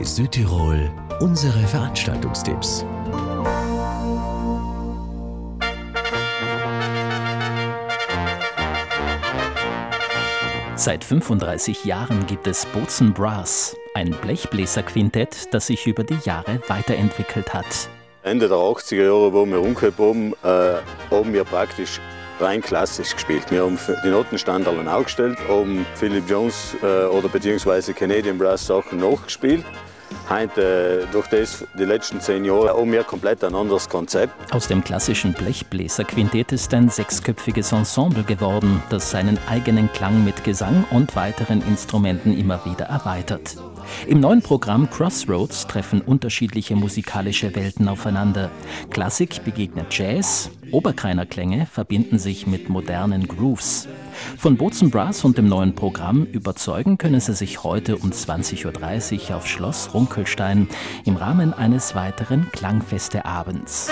bei Südtirol unsere Veranstaltungstipps. Seit 35 Jahren gibt es Bozen Brass, ein Blechbläserquintett, das sich über die Jahre weiterentwickelt hat. Ende der 80er Jahre, wo wir umgekommen haben wir praktisch rein klassisch gespielt. Wir haben die Notenstandards aufgestellt, haben Philip Jones oder beziehungsweise Canadian Brass Sachen nachgespielt. Heute, durch das, die letzten 10 Jahre, haben wir komplett ein anderes Konzept. Aus dem klassischen Blechbläserquintett ist ein 6-köpfiges Ensemble geworden, das seinen eigenen Klang mit Gesang und weiteren Instrumenten immer wieder erweitert. Im neuen Programm Crossroads treffen unterschiedliche musikalische Welten aufeinander. Klassik begegnet Jazz, Oberkreiner-Klänge verbinden sich mit modernen Grooves. Von Bozen Brass und dem neuen Programm überzeugen können Sie sich heute um 20.30 Uhr auf Schloss Runkelstein im Rahmen eines weiteren Klangfesteabends.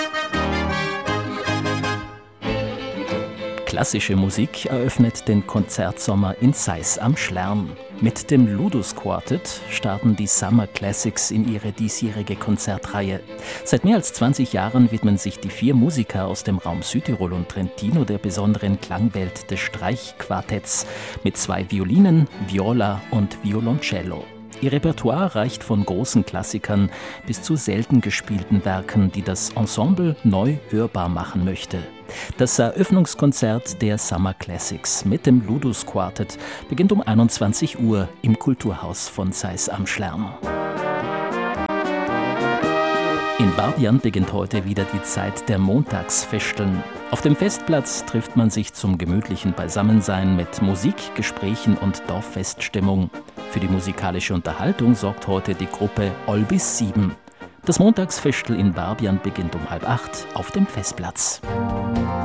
Klassische Musik eröffnet den Konzertsommer in Seyß am Schlern. Mit dem Ludus Quartet starten die Summer Classics in ihre diesjährige Konzertreihe. Seit mehr als 20 Jahren widmen sich die 4 Musiker aus dem Raum Südtirol und Trentino der besonderen Klangwelt des Streichquartetts mit 2 Violinen, Viola und Violoncello. Ihr Repertoire reicht von großen Klassikern bis zu selten gespielten Werken, die das Ensemble neu hörbar machen möchte. Das Eröffnungskonzert der Summer Classics mit dem Ludus Quartet beginnt um 21 Uhr im Kulturhaus von Seyß am Schlern. In Barbian beginnt heute wieder die Zeit der Montagsfesteln. Auf dem Festplatz trifft man sich zum gemütlichen Beisammensein mit Musik, Gesprächen und Dorffeststimmung. Für die musikalische Unterhaltung sorgt heute die Gruppe Olbis 7. Das Montagsfestel in Barbian beginnt um 7:30 auf dem Festplatz.